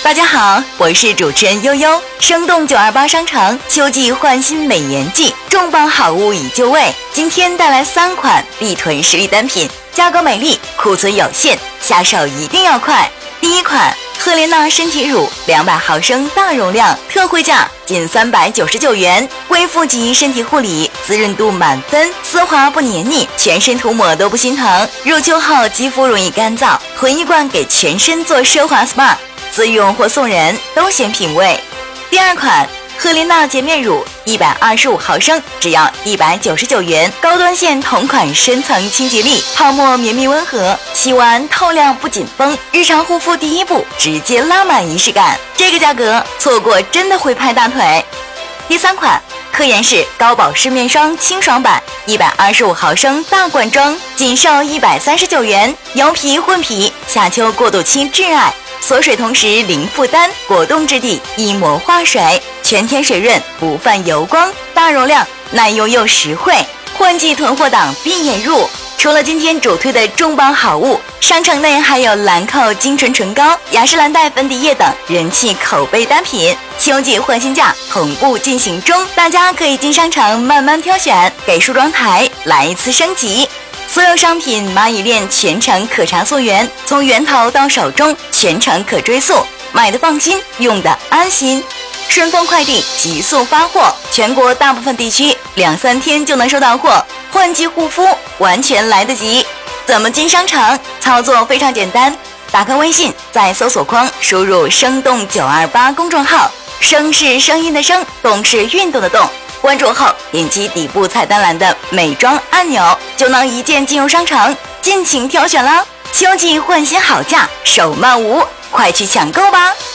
大家好，我是主持人悠悠。生动928商场秋季换新美颜季，重磅好物已就位。今天带来3款必囤实力单品，价格美丽，库存有限，下手一定要快。第一款赫莲娜身体乳200毫升大容量，特惠价仅399元，恢复级身体护理，滋润度满分，丝滑不黏腻，全身涂抹都不心疼。入秋后肌肤容易干燥，囤一罐给全身做奢华 SPA。自用或送人都显品味。第二款赫莲娜洁面乳125毫升，只要199元，高端线同款深层清洁力，泡沫绵密温和，洗完透亮不紧绷，日常护肤第一步直接拉满仪式感。这个价格错过真的会拍大腿。第三款科颜氏高保湿面霜清爽版125毫升大罐装，仅售139元，油皮混皮，夏秋过渡期挚爱。锁水同时零负担，果冻质地，一抹化水，全天水润，不泛油光，大容量，耐用又实惠。换季囤货档必眼入。除了今天主推的重磅好物，商城内还有兰蔻精纯唇膏、雅诗兰黛粉底液等人气口碑单品。秋季换新价同步进行中，大家可以进商场慢慢挑选，给梳妆台来一次升级。所有商品蚂蚁链全程可查溯源，从源头到手中全程可追溯，买的放心，用的安心。顺丰快递急速发货，全国大部分地区2-3天就能收到货，换季护肤完全来得及。怎么进商场？操作非常简单，打开微信，在搜索框输入生动928公众号，声是声音的声，动是运动的动。关注后点击底部菜单栏的美妆按钮，就能一键进入商场，尽情挑选啦！秋季换新好价，手慢无，快去抢购吧！